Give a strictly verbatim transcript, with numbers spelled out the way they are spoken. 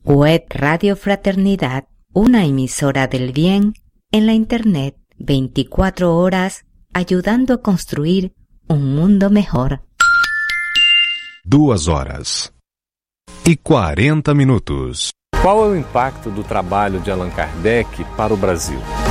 Web Radio Fraternidad, una emisora del bien en la Internet, veinticuatro horas ayudando a construir um mundo melhor. Duas horas e quarenta minutos. Qual é o impacto do trabalho de Allan Kardec para o Brasil?